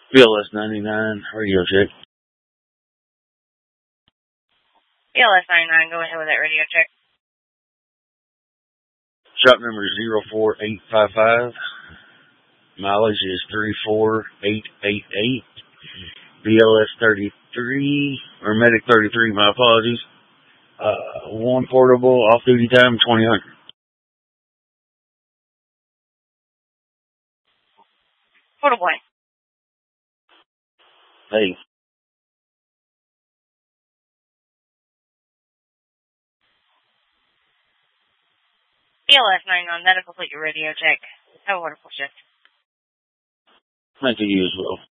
BLS 99, radio check. BLS 99, go ahead with that radio check. Shop number 04855. Mileage is 34888. BLS 33, or Medic 33, my apologies. One portable, off-duty time, 2000. Portable. Hey. BLS 99, that'll complete your radio check. Have a wonderful shift. Thank you as well.